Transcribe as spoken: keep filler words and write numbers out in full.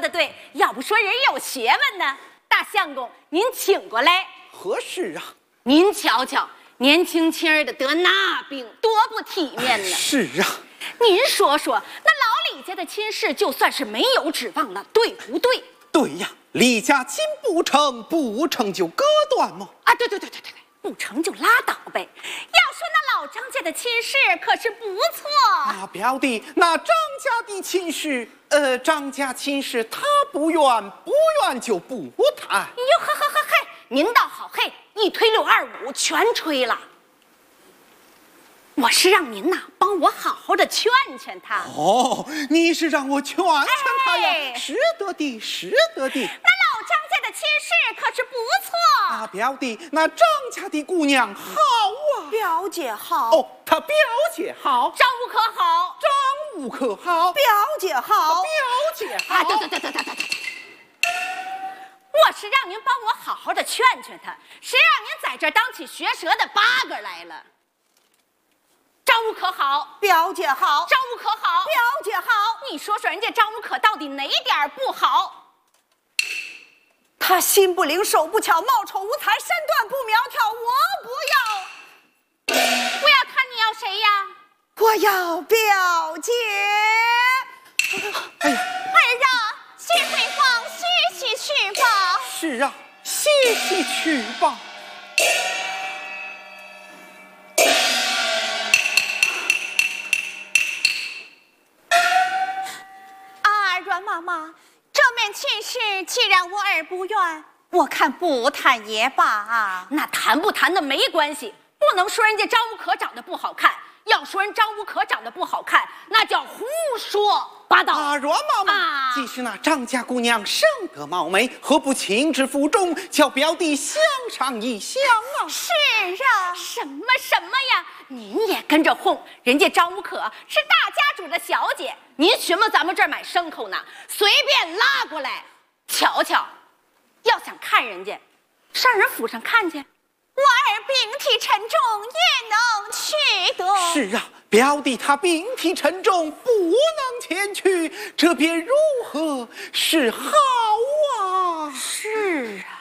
的对，要不说人有学问呢。大相公，您请过来。 何事啊？ 您瞧瞧，年轻轻儿的得那病，多不体面呢。 是啊。 您说说，那老李家的亲事，就算是没有指望了，对不对？ 对呀，李家亲不成，不成就割断嘛。 啊，对对对对对对，不成就拉倒呗。要说那老张家的亲事可是不错啊，表弟，那张家的亲事，呃，张家亲事他不愿，不愿就不谈。 哟呵呵呵嘿，您倒好嘿，一推六二五全吹了。我是让您呐帮我好好的劝劝他。 哦，你是让我劝劝他呀？ 哎、 是得的，是得的。 那老张家的亲事可是不错啊，表弟，那张家的姑娘好啊。 表姐好。 哦，她表姐好。 张五可好？ 张五可好？ 表姐好。 表姐好。 啊，对对对对对对对。我是让您帮我好好的劝劝他，谁让您在这儿当起学舌的八个来了？张五可好？ 表姐好。 张五可好？ 表姐好。 你说说人家张五可到底哪点不好？ 他心不灵，手不巧，貌丑无才，身段不苗条。我不要。 不要他，你要谁呀？ 我要表姐。 哎呀， 儿啊，谢回房歇息去吧。 是啊，歇息去吧。 阮妈妈，这门亲事既然我儿不愿，我看不谈也罢啊。 那谈不谈的没关系，不能说人家张无可长得不好看，要说人张无可长得不好看，那叫胡说八道。 啊，阮妈妈， 啊、 既是那张家姑娘生得貌美，何不请至府中，叫表弟相上一相啊？ 是啊，什么什么呀？您也跟着哄，人家张无可是大家主的小姐，您寻摸咱们这儿买牲口呢，随便拉过来瞧瞧。要想看人家，上人府上看去。 我儿病体沉重，也能去得。 是啊，表弟他病体沉重，不能前去，这便如何是好啊？ 是啊。